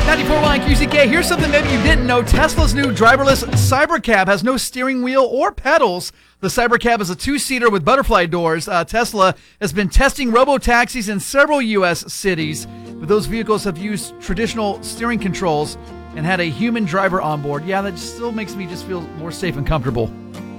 94.1 QCK. Here's something maybe you didn't know. Tesla's new driverless Cybercab has no steering wheel or pedals. The Cybercab is a two-seater with butterfly doors. Tesla has been testing robo-taxis in several U.S. cities, but those vehicles have used traditional steering controls and had a human driver on board. Yeah, that still makes me just feel more safe and comfortable.